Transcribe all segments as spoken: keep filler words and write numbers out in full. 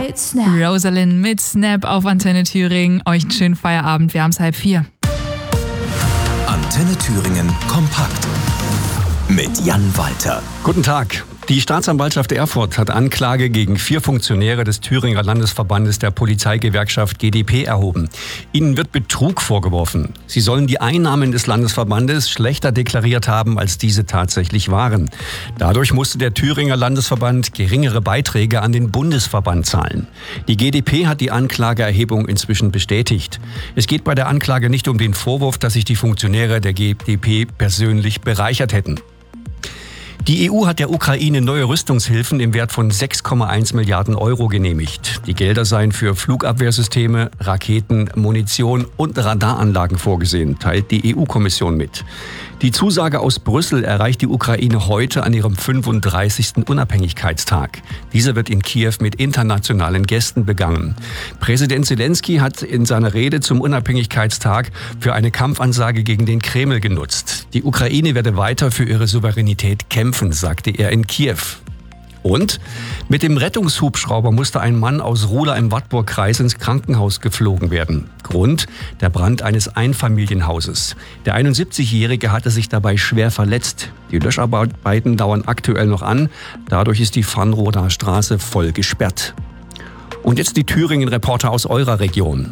mit Snap. Rosalind mit Snap auf Antenne Thüringen. Euch einen schönen Feierabend. Wir haben es halb vier. Antenne Thüringen kompakt mit Jan Walter. Guten Tag. Die Staatsanwaltschaft Erfurt hat Anklage gegen vier Funktionäre des Thüringer Landesverbandes der Polizeigewerkschaft G d P erhoben. Ihnen wird Betrug vorgeworfen. Sie sollen die Einnahmen des Landesverbandes schlechter deklariert haben, als diese tatsächlich waren. Dadurch musste der Thüringer Landesverband geringere Beiträge an den Bundesverband zahlen. Die G d P hat die Anklageerhebung inzwischen bestätigt. Es geht bei der Anklage nicht um den Vorwurf, dass sich die Funktionäre der G d P persönlich bereichert hätten. Die E U hat der Ukraine neue Rüstungshilfen im Wert von sechs Komma eins Milliarden Euro genehmigt. Die Gelder seien für Flugabwehrsysteme, Raketen, Munition und Radaranlagen vorgesehen, teilt die E U-Kommission mit. Die Zusage aus Brüssel erreicht die Ukraine heute an ihrem fünfunddreißigsten Unabhängigkeitstag. Dieser wird in Kiew mit internationalen Gästen begangen. Präsident Zelensky hat in seiner Rede zum Unabhängigkeitstag für eine Kampfansage gegen den Kreml genutzt. Die Ukraine werde weiter für ihre Souveränität kämpfen, sagte er in Kiew. Und mit dem Rettungshubschrauber musste ein Mann aus Ruhla im Wartburgkreis ins Krankenhaus geflogen werden. Grund: der Brand eines Einfamilienhauses. Der einundsiebzigjährige hatte sich dabei schwer verletzt. Die Löscharbeiten dauern aktuell noch an. Dadurch ist die Vanroder Straße voll gesperrt. Und jetzt die Thüringen-Reporter aus eurer Region.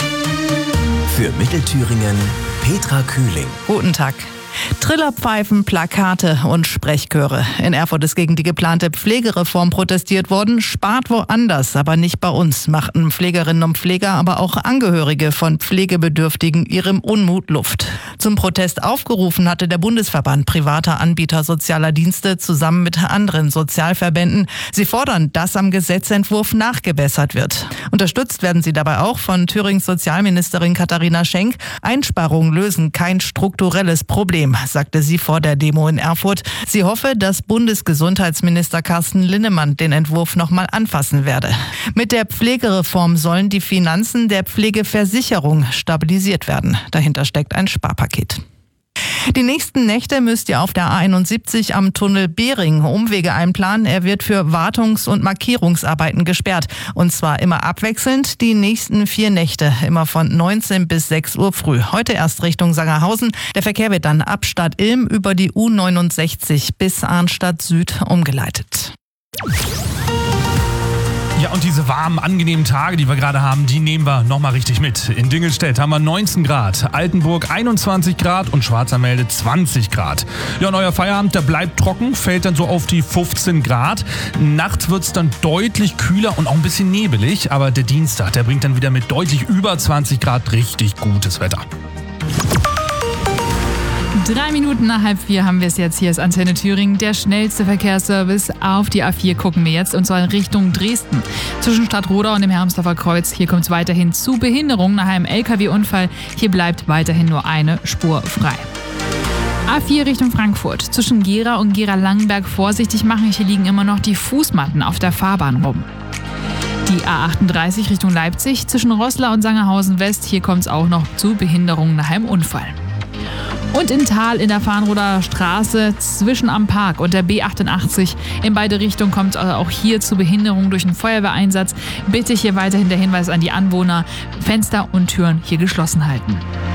Für Mittelthüringen Petra Kühling. Guten Tag. Trillerpfeifen, Plakate und Sprechchöre. In Erfurt ist gegen die geplante Pflegereform protestiert worden. Spart woanders, aber nicht bei uns, machten Pflegerinnen und Pfleger, aber auch Angehörige von Pflegebedürftigen ihrem Unmut Luft. Zum Protest aufgerufen hatte der Bundesverband privater Anbieter sozialer Dienste zusammen mit anderen Sozialverbänden. Sie fordern, dass am Gesetzentwurf nachgebessert wird. Unterstützt werden sie dabei auch von Thürings Sozialministerin Katharina Schenk. Einsparungen lösen kein strukturelles Problem, sagte sie vor der Demo in Erfurt. Sie hoffe, dass Bundesgesundheitsminister Carsten Linnemann den Entwurf noch mal anfassen werde. Mit der Pflegereform sollen die Finanzen der Pflegeversicherung stabilisiert werden. Dahinter steckt ein Sparpaket. Die nächsten Nächte müsst ihr auf der A einundsiebzig am Tunnel Behring Umwege einplanen. Er wird für Wartungs- und Markierungsarbeiten gesperrt. Und zwar immer abwechselnd die nächsten vier Nächte, immer von neunzehn bis sechs Uhr früh. Heute erst Richtung Sangerhausen. Der Verkehr wird dann ab Stadt Ilm über die U neunundsechzig bis Arnstadt Süd umgeleitet. Ja, und diese warmen, angenehmen Tage, die wir gerade haben, die nehmen wir nochmal richtig mit. In Dingelstedt haben wir neunzehn Grad, Altenburg einundzwanzig Grad und Schwarzermelde zwanzig Grad. Ja, und euer Feierabend, der bleibt trocken, fällt dann so auf die fünfzehn Grad. Nachts wird's dann deutlich kühler und auch ein bisschen nebelig, aber der Dienstag, der bringt dann wieder mit deutlich über zwanzig Grad richtig gutes Wetter. Drei Minuten nach halb vier haben wir es jetzt. Hier ist Antenne Thüringen. Der schnellste Verkehrsservice auf die A vier gucken wir jetzt, und zwar in Richtung Dresden. Zwischen Stadtrodau und dem Hermsdorfer Kreuz. Hier kommt es weiterhin zu Behinderungen nach einem L K W-Unfall. Hier bleibt weiterhin nur eine Spur frei. A vier Richtung Frankfurt. Zwischen Gera und Gera-Langenberg vorsichtig machen. Hier liegen immer noch die Fußmatten auf der Fahrbahn rum. Die A achtunddreißig Richtung Leipzig. Zwischen Roßla und Sangerhausen West. Hier kommt es auch noch zu Behinderungen nach einem Unfall. Und in Thal in der Vanroder Straße zwischen am Park und der B achtundachtzig. In beide Richtungen kommt es auch hier zu Behinderungen durch einen Feuerwehreinsatz. Bitte hier weiterhin der Hinweis an die Anwohner: Fenster und Türen hier geschlossen halten.